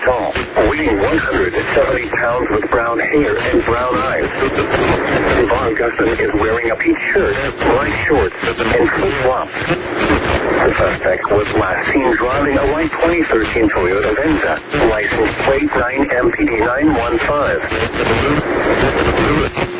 tall, weighing 170 pounds with brown hair and brown eyes. Devon Gusson is wearing a peach shirt, black shorts, and flip-flops. The suspect was last seen driving a light 2013 Toyota Venza, license plate 9MPD 915.